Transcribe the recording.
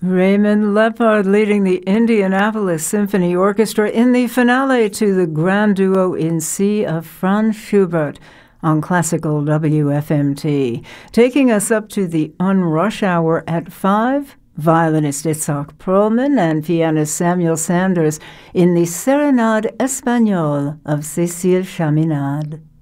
Raymond Lepard leading the Indianapolis Symphony Orchestra in the finale to the Grand Duo in C of Franz Schubert on Classical WFMT. Taking us up to the unrush hour at 5, violinist Itzhak Perlman and pianist Samuel Sanders in the Serenade Espagnole of Cécile Chaminade.